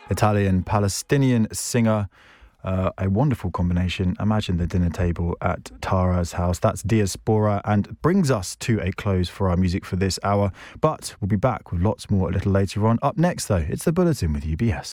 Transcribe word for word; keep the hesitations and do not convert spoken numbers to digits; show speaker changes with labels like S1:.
S1: Italian-Palestinian singer. Uh, a wonderful combination. Imagine the dinner table at Tara's house. That's Diaspora, and brings us to a close for our music for this hour. But we'll be back with lots more a little later on. Up next, though, it's The Bulletin with U B S.